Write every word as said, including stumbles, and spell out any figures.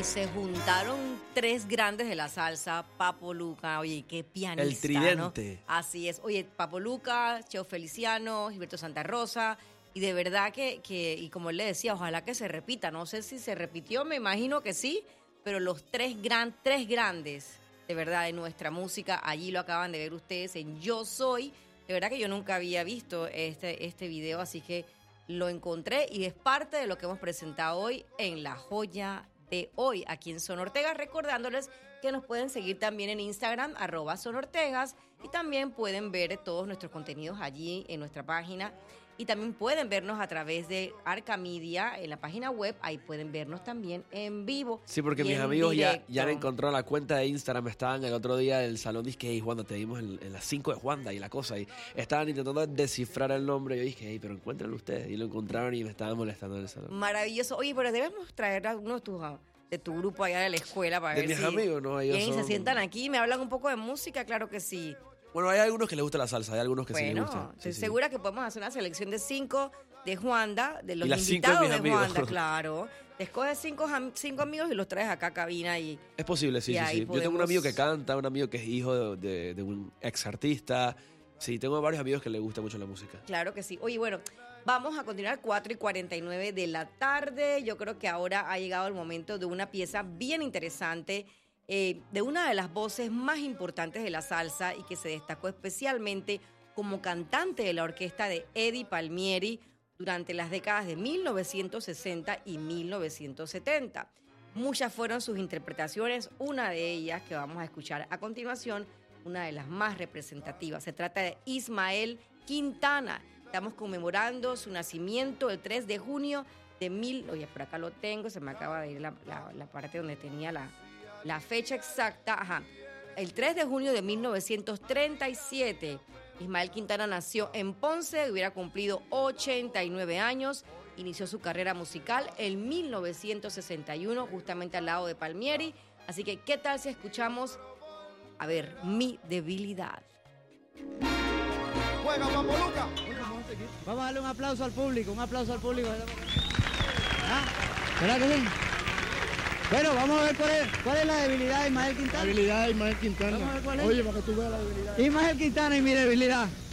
Y se juntaron tres grandes de la salsa, Papo Luca, oye, qué pianista, El tridente. ¿no? Así es, oye, Papo Luca, Cheo Feliciano, Gilberto Santa Rosa, y de verdad que, que, y como él le decía, ojalá que se repita, no sé si se repitió, me imagino que sí, pero los tres, gran, tres grandes, de verdad, de nuestra música, allí lo acaban de ver ustedes en Yo Soy, de verdad que yo nunca había visto este, este video, así que lo encontré y es parte de lo que hemos presentado hoy en La Joya de Hoy, aquí en Son Ortegas, recordándoles que nos pueden seguir también en Instagram, arroba Son Ortegas, y también pueden ver todos nuestros contenidos allí en nuestra página, y también pueden vernos a través de Arca Media en la página web, ahí pueden vernos también en vivo. Sí, porque mis amigos ya, ya han encontrado la cuenta de Instagram, estaban el otro día del salón, dije, hey, Juanda, te vimos en, en las cinco de Juanda y la cosa, y estaban intentando descifrar el nombre, y yo dije, hey, pero encuéntrenlo ustedes, y lo encontraron y me estaban molestando en el salón. Maravilloso. Oye, pero debemos traer a uno de tus, de tu grupo allá de la escuela para de ver mis si amigos, ¿no? Ellos vienen y son... se sientan aquí y me hablan un poco de música, claro que sí. Bueno, hay algunos que les gusta la salsa, hay algunos que bueno, sí les gusta. Bueno, estoy sí, segura sí. que podemos hacer una selección de cinco de Juanda, de los y las invitados cinco de, de mis Juanda, amigos. claro. Te escoges cinco, cinco amigos y los traes acá a cabina y... Es posible, sí, y sí, sí. podemos... Yo tengo un amigo que canta, un amigo que es hijo de, de, de un ex artista. Sí, tengo varios amigos que les gusta mucho la música. Claro que sí. Oye, bueno, vamos a continuar cuatro y cuarenta y nueve de la tarde. Yo creo que ahora ha llegado el momento de una pieza bien interesante, eh, de una de las voces más importantes de la salsa y que se destacó especialmente como cantante de la orquesta de Eddie Palmieri durante las décadas de mil novecientos sesenta y mil novecientos setenta. Muchas fueron sus interpretaciones, una de ellas que vamos a escuchar a continuación, una de las más representativas. Se trata de Ismael Quintana. Estamos conmemorando su nacimiento el tres de junio de mil... Oye, por acá lo tengo, se me acaba de ir la, la, la parte donde tenía la, la fecha exacta. Ajá. El tres de junio de mil novecientos treinta y siete, Ismael Quintana nació en Ponce, hubiera cumplido ochenta y nueve años. Inició su carrera musical en mil novecientos sesenta y uno, justamente al lado de Palmieri. Así que, ¿qué tal si escuchamos... A ver, Mi Debilidad. Juega, Papo Luca. Vamos a darle un aplauso al público, un aplauso al público. ¿Ah? ¿Verdad que sí? Bueno, vamos a ver cuál es, cuál es la debilidad de Ismael Quintana. La debilidad de Ismael Quintana. Vamos a ver cuál es. Oye, para que tú veas la debilidad. Ismael Quintana y mi debilidad.